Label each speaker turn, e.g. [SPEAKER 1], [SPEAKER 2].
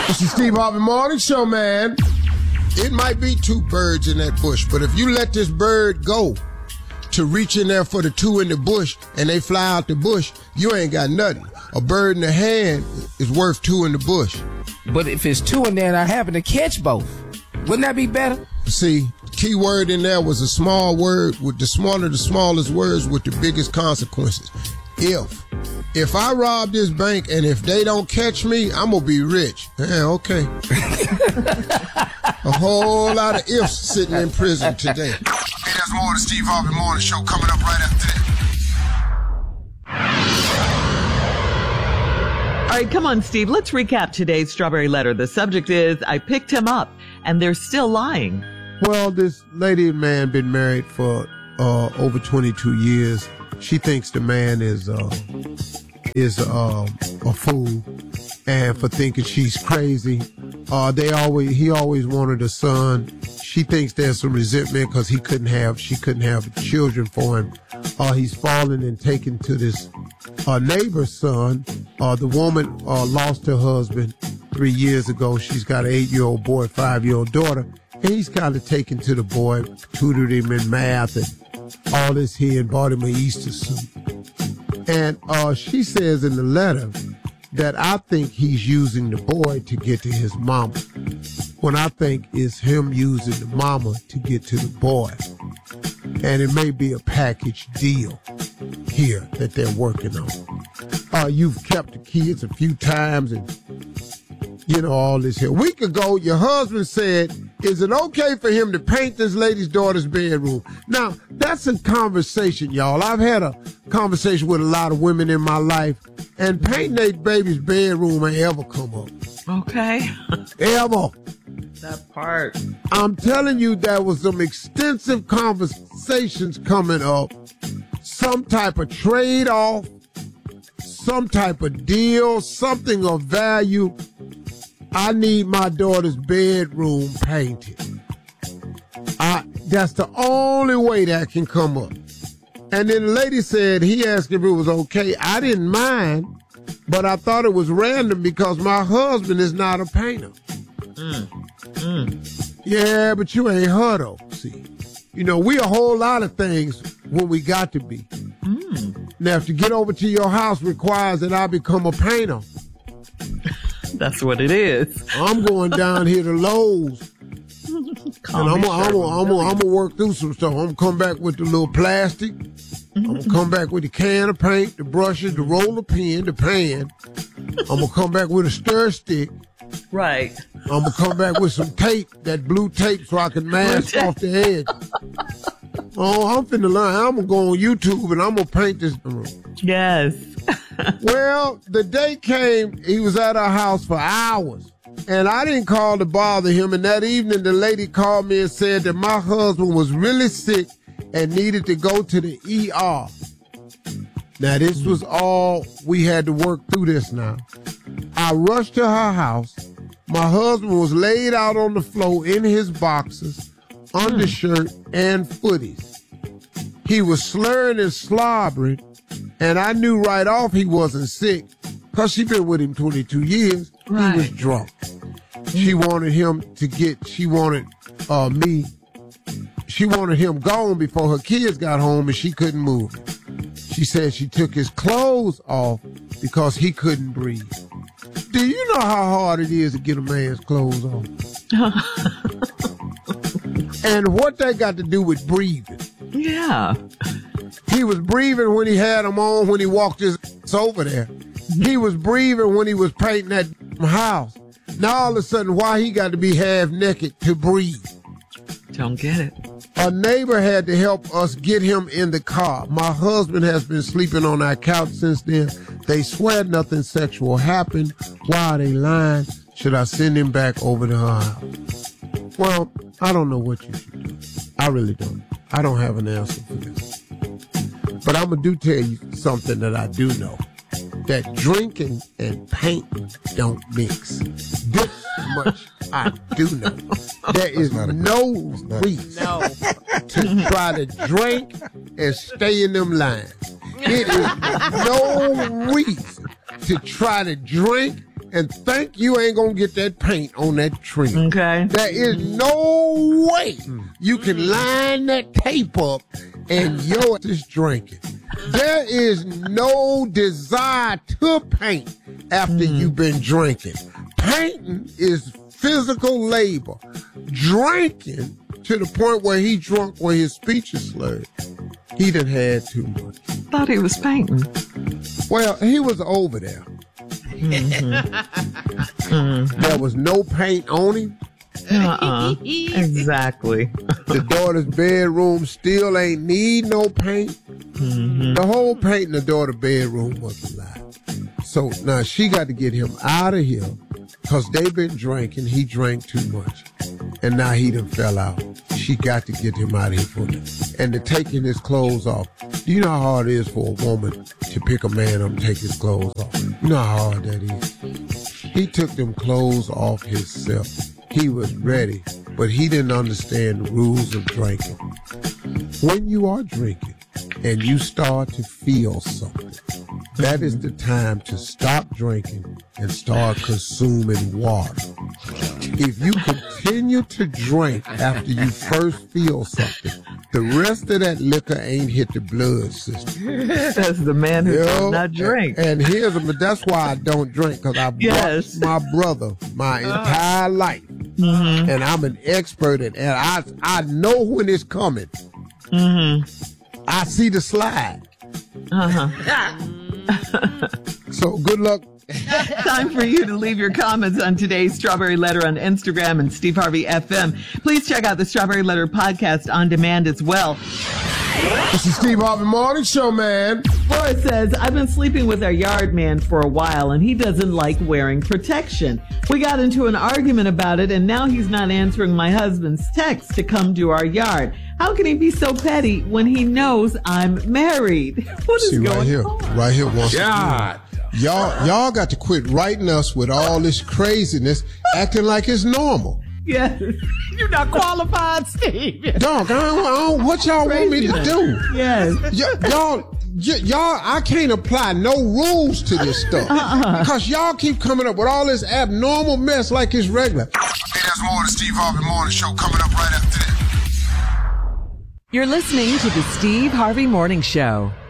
[SPEAKER 1] It's the Steve Harvey Morning Show, man. It might be two birds in that bush, but if you let this bird go to reach in there for the two in the bush and they fly out the bush, you ain't got nothing. A bird in the hand is worth two in the bush.
[SPEAKER 2] But if it's two in there and I happen to catch both, wouldn't that be better?
[SPEAKER 1] See, key word in there was a small word with the smallest words with the biggest consequences. If I rob this bank and if they don't catch me, I'm going to be rich. Yeah, okay. A whole lot of ifs sitting in prison today. Hey, there's more of the Steve Harvey Morning Show coming up right after this.
[SPEAKER 3] All right, come on, Steve. Let's recap today's Strawberry Letter. The subject is, I picked him up, and they're still lying.
[SPEAKER 1] Well, this lady and man been married for over 22 years. She thinks the man is a fool, and for thinking she's crazy. He always wanted a son. She thinks there's some resentment because she couldn't have children for him. He's fallen and taken to this neighbor's son. The woman lost her husband 3 years ago. She's got an 8-year-old boy, 5-year-old daughter. And he's kind of taken to the boy, tutored him in math and all this here, and bought him an Easter suit. And she says in the letter that I think he's using the boy to get to his mama, when I think it's him using the mama to get to the boy. And it may be a package deal here that they're working on. You've kept the kids a few times and, all this here. A week ago, your husband said, is it okay for him to paint this lady's daughter's bedroom? Now, that's a conversation, y'all. I've had a conversation with a lot of women in my life, and painting their baby's bedroom ain't ever come up.
[SPEAKER 3] Okay.
[SPEAKER 1] Ever.
[SPEAKER 3] That part.
[SPEAKER 1] I'm telling you, there was some extensive conversations coming up. Some type of trade-off, some type of deal, something of value. I need my daughter's bedroom painted. That's the only way that can come up. And then the lady said, he asked if it was okay. I didn't mind, but I thought it was random because my husband is not a painter. Yeah, but you ain't her though, see. We a whole lot of things when we got to be. Now, if to get over to your house requires that I become a painter.
[SPEAKER 3] That's what it is.
[SPEAKER 1] I'm going down here to Lowe's. And I'm gonna work through some stuff. I'm gonna come back with the little plastic. I'm gonna come back with the can of paint, the brushes, the roller pen, the pan. I'm gonna come back with a stir stick.
[SPEAKER 3] Right.
[SPEAKER 1] I'm gonna come back with some tape, that blue tape, so I can mask off the edge. I'm finna learn. I'm gonna go on YouTube and I'm gonna paint this room.
[SPEAKER 3] Yes.
[SPEAKER 1] Well, the day came, he was at our house for hours. And I didn't call to bother him. And that evening, the lady called me and said that my husband was really sick and needed to go to the ER. Now, this was all, we had to work through this now. I rushed to her house. My husband was laid out on the floor in his boxers, undershirt, and footies. He was slurring and slobbering, and I knew right off he wasn't sick because she'd been with him 22 years. Right. He was drunk. She wanted him gone before her kids got home and she couldn't move him. She said she took his clothes off because he couldn't breathe. Do you know how hard it is to get a man's clothes on? And what that got to do with breathing?
[SPEAKER 3] Yeah.
[SPEAKER 1] He was breathing when he had them on, when he walked his ass over there. He was breathing when he was painting that house. Now all of a sudden, why he got to be half naked to breathe?
[SPEAKER 3] Don't get it.
[SPEAKER 1] A neighbor had to help us get him in the car. My husband has been sleeping on our couch since then. They swear nothing sexual happened. Why are they lying? Should I send him back over to her house? Well, I don't know what you should do. I really don't. I don't have an answer for this. But I'm going to tell you something that I do know. That drinking and painting don't mix. This much I do know. There is no reason to try to drink and stay in them lines. It is no reason to try to drink and think you ain't gonna get that paint on that tree.
[SPEAKER 3] Okay.
[SPEAKER 1] There is no way you can line that tape up and you're just drinking. There is no desire to paint after you've been drinking. Painting is physical labor. Drinking to the point where he drunk where his speech is slurred. He done had too much.
[SPEAKER 3] Thought he was painting.
[SPEAKER 1] Well, he was over there. There was no paint on him.
[SPEAKER 3] Exactly.
[SPEAKER 1] The daughter's bedroom still ain't need no paint. The whole paint in the daughter's bedroom was a lie. So now she got to get him out of here because they've been drinking. He drank too much. And now he done fell out. She got to get him out of here for them. And to taking his clothes off. Do you know how hard it is for a woman to pick a man up and take his clothes off? You know how hard that is? He took them clothes off himself. He was ready, but he didn't understand the rules of drinking. When you are drinking and you start to feel something, that is the time to stop drinking and start consuming water. If you continue to drink after you first feel something, the rest of that liquor ain't hit the blood system.
[SPEAKER 3] That's the man who does not drink.
[SPEAKER 1] And that's why I don't drink, because I've watched my brother my entire life. And I'm an expert at it. And I know when it's coming. I see the slide. So good luck.
[SPEAKER 3] Time for you to leave your comments on today's Strawberry Letter on Instagram and Steve Harvey FM. Please check out the Strawberry Letter podcast on demand as well.
[SPEAKER 1] This is Steve Harvey Morning Show, man.
[SPEAKER 3] Laura says, I've been sleeping with our yard man for a while and he doesn't like wearing protection. We got into an argument about it and now he's not answering my husband's text to come to our yard. How can he be so petty when he knows I'm married? What is going on?
[SPEAKER 1] Right here once again. Y'all got to quit writing us with all this craziness, acting like it's normal.
[SPEAKER 2] Yes. You're not qualified, Steve.
[SPEAKER 1] Dog, I don't, what y'all want me to do?
[SPEAKER 3] Yes.
[SPEAKER 1] Y'all, I can't apply no rules to this stuff. Because y'all keep coming up with all this abnormal mess like it's regular.
[SPEAKER 4] Hey, there's more of the Steve Harvey Morning Show coming up right after this.
[SPEAKER 5] You're listening to the Steve Harvey Morning Show.